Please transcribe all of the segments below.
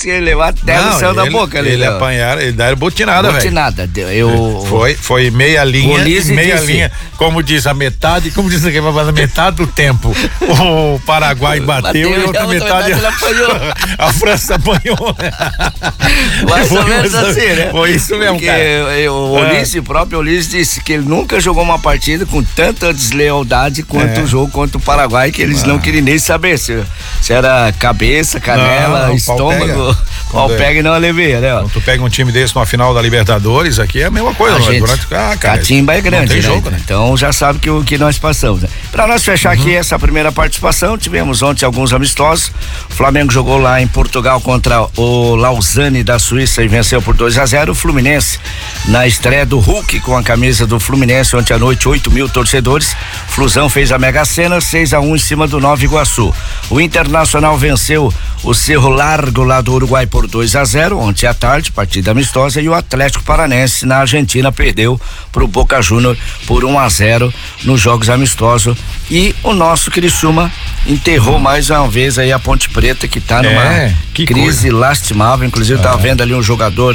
se ele levar até no céu da boca. Ele apanharam, ele deram botinada, velho. Botinada. Foi meia linha, meia linha, como diz a metade, como diz aqui, vai fazer metade do tempo. O Paraguai bateu e a outra metade ele apanhou. A França apanhou. Mais ou menos assim, né? Foi isso mesmo, porque cara. O próprio Ulisses disse que ele nunca jogou uma partida com tanta deslealdade quanto o jogo contra o Paraguai, que eles não queriam nem saber se era cabeça, canela, estômago, pau pega e não alivia, né? Quando tu pega um time desse numa final da Libertadores, aqui é a mesma coisa. Catimba é grande, né? Jogo, né? Então já sabe o que nós passamos, né? Pra nós fechar aqui essa primeira participação, tivemos ontem alguns amistosos. O Flamengo jogou lá em Portugal contra o Lausanne da Suíça e venceu por 2-0. O Fluminense, na estreia do Hulk com a camisa do Fluminense ontem à noite, 8.000 torcedores. Flusão fez a Mega Sena, 6-1 em cima do Nova Iguaçu. O Internacional venceu o Cerro Largo lá do Uruguai por 2-0 ontem à tarde, partida amistosa, e o Atlético Paranense na Argentina perdeu pro Boca Juniors por 1-0 nos jogos amistosos. E o nosso Criciúma enterrou mais uma vez aí a Ponte Preta, que tá numa crise lastimável. Inclusive eu tava vendo ali um jogador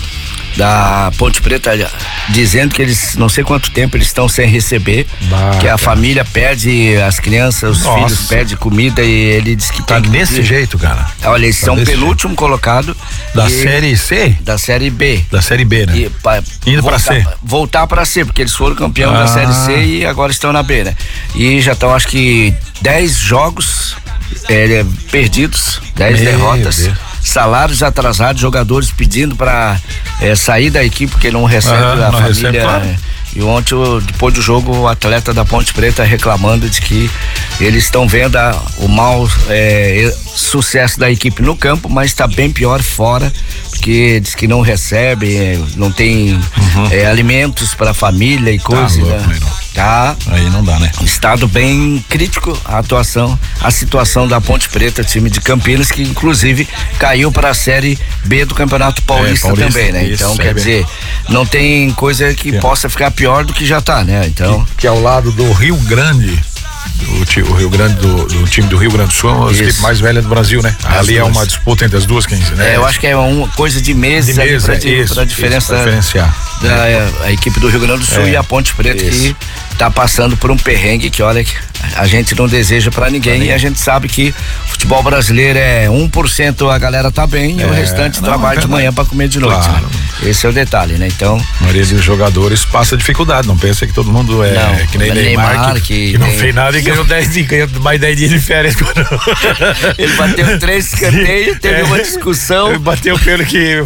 da Ponte Preta dizendo que eles, não sei quanto tempo eles estão sem receber, que a família perde, as crianças, os filhos perdem comida, e ele diz que tá desse jeito, cara. Olha, eles são penúltimo colocado da Série C? Da Série B. Da Série B, né? Indo pra C. Voltar pra C, porque eles foram campeão da Série C e agora estão na B, né? E já estão, acho que 10 jogos perdidos, 10 derrotas. Salários atrasados, jogadores pedindo para sair da equipe porque não recebe a família. Recebe, claro. E ontem, depois do jogo, o atleta da Ponte Preta reclamando de que eles estão vendo o mau sucesso da equipe no campo, mas está bem pior fora, porque diz que não recebe, não tem alimentos para a família e coisas. Tá. Aí não dá, né? Estado bem crítico a situação da Ponte Preta, time de Campinas, que inclusive caiu para a Série B do Campeonato Paulista também, né? Então, quer dizer, não tem coisa que possa ficar pior do que já tá, né? Então. Que é ao lado do Rio Grande. O Rio Grande do time do Rio Grande do Sul é uma equipe mais velha do Brasil, né? Ali é uma disputa entre as duas, né? Eu acho que é uma coisa de meses pra diferenciar a equipe do Rio Grande do Sul e a Ponte Preta, que tá passando por um perrengue que, olha, a gente não deseja pra ninguém, e a gente sabe que o futebol brasileiro é 1% a galera tá bem e o restante trabalha de manhã pra comer de noite. Claro. Né? Esse é o detalhe, né? Então. A maioria dos jogadores passa dificuldade, não pensa que todo mundo que nem Neymar que não fez nada e ganhou mais 10 dias de férias. Ele bateu 3 escanteios, teve uma discussão. Ele bateu pelo que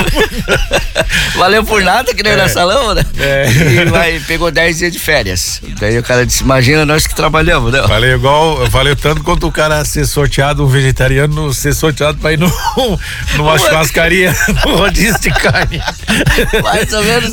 valeu por nada, que nem na salão, né? E pegou 10 dias de férias. Daí o cara disse, imagina nós que trabalhamos, né? Valeu tanto quanto o cara ser sorteado, um vegetariano ser sorteado pra ir numa churrascaria, no rodízio de carne. Mais ou menos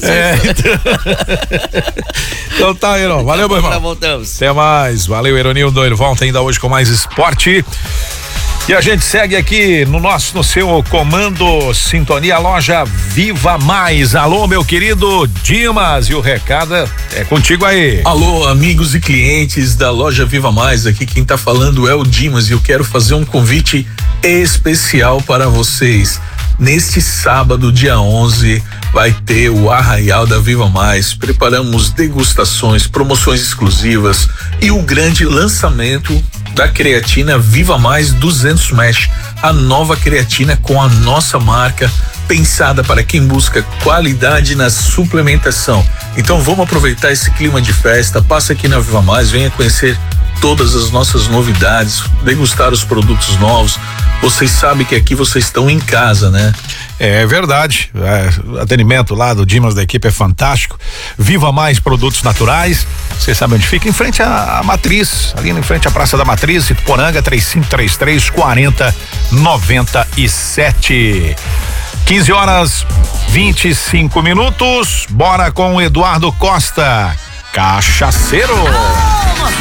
isso. Então tá, Heron. Valeu, meu irmão. Voltamos. Até mais. Valeu, Heronildo. Ele volta ainda hoje com mais esporte. E a gente segue aqui no seu comando, sintonia, loja Viva Mais. Alô, meu querido Dimas, e o recado é contigo aí. Alô, amigos e clientes da loja Viva Mais, aqui quem tá falando é o Dimas, e eu quero fazer um convite especial para vocês. Neste sábado, dia 11, vai ter o Arraial da Viva Mais. Preparamos degustações, promoções exclusivas e o grande lançamento da creatina Viva Mais 200 Mesh, a nova creatina com a nossa marca, pensada para quem busca qualidade na suplementação. Então vamos aproveitar esse clima de festa, passa aqui na Viva Mais, venha conhecer todas as nossas novidades, degustar os produtos novos. Vocês sabem que aqui vocês estão em casa, né? É verdade, o atendimento lá do Dimas, da equipe, é fantástico. Viva Mais Produtos Naturais, você sabe onde fica? Em frente à Matriz, ali em frente à Praça da Matriz, Ituporanga, 3533-4097. 15h25, bora com o Eduardo Costa, cachaceiro.